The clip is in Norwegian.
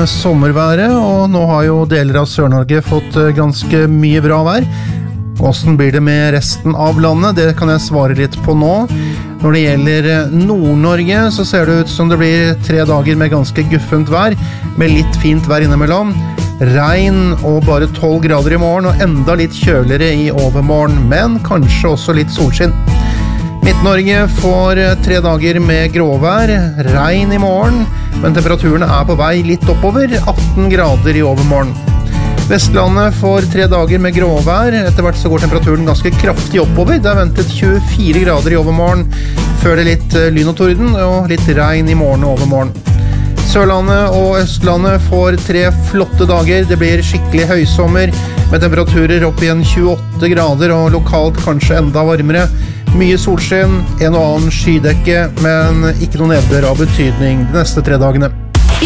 sommerværet, og nå har jo deler av Sør-Norge fått ganske mye bra vær. Hvordan blir det med resten av landet? Det kan jeg svare litt på nå. Når det gjelder Nord-Norge, så ser det ut som det blir 3 dager med ganske guffent vær, med litt fint vær innimellom. Regn og bare 12 grader i morgen, og enda litt kjøligere i overmorgen, men kanskje også litt solskinn. Midt-Norge får 3 dager med gråvær, regn i morgen, men temperaturene er på vei litt oppover, 18 grader i overmorgen. Vestlandet får 3 dager med gråvær, etter hvert så går temperaturen ganske kraftig oppover. Det er ventet 24 grader i overmorgen, før det litt lyn og torden, og litt regn i morgen og overmorgen. Sørlandet og Østlandet får 3 flotte dager, det blir skikkelig høysommer, med temperaturer opp igjen 28 grader, og lokalt kanskje enda varmere. Mye solskinn, en og annen skydekke, men ikke noen nedbør av betydning de neste 3 dagene.